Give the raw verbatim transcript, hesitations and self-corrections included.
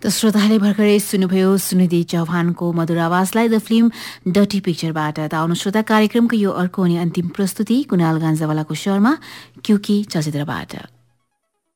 त श्रोताले भर्खरै सुन्नुभयो सुनिधि चौहानको मधुर आवाजलाई द फिल्म डर्टी पिक्चरबाट। त आउनु श्रोता कार्यक्रमको यो अर्को अनि अन्तिम प्रस्तुति कुनाल गान्जावालाको स्वरमा क्युकी चलचित्रबाट।